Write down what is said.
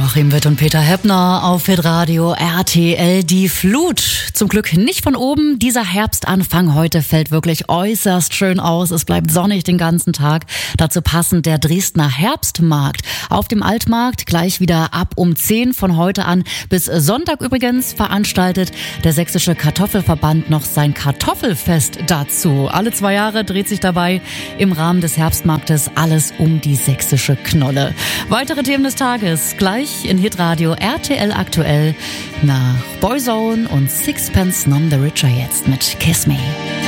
Joachim Witt und Peter Heppner auf Hitradio RTL. Die Flut. Zum Glück nicht von oben. Dieser Herbstanfang heute fällt wirklich äußerst schön aus. Es bleibt sonnig den ganzen Tag. Dazu passend der Dresdner Herbstmarkt. Auf dem Altmarkt gleich wieder ab um 10 von heute an bis Sonntag übrigens veranstaltet der Sächsische Kartoffelverband noch sein Kartoffelfest dazu. Alle 2 Jahre dreht sich dabei im Rahmen des Herbstmarktes alles um die sächsische Knolle. Weitere Themen des Tages gleich in Hitradio RTL aktuell nach Boyzone und Sixpence None the Richer jetzt mit Kiss Me.